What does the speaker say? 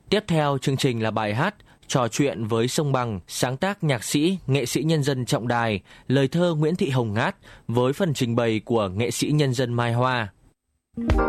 Tiếp theo chương trình là bài hát Trò chuyện với sông Bằng, sáng tác nhạc sĩ, nghệ sĩ nhân dân Trọng Đài, lời thơ Nguyễn Thị Hồng ngát với phần trình bày của nghệ sĩ nhân dân Mai Hoa.